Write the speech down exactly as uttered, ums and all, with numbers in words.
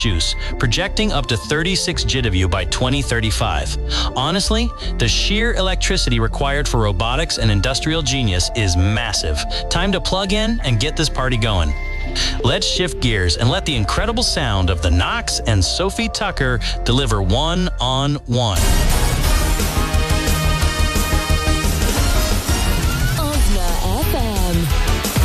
juice, projecting up to thirty-six G of you by twenty thirty-five. Honestly, the sheer electricity required for robotics and industrial genius is massive. Time to plug in and get this party going. Let's shift gears and let the incredible sound of the Knox and Sophie Tucker deliver one on one.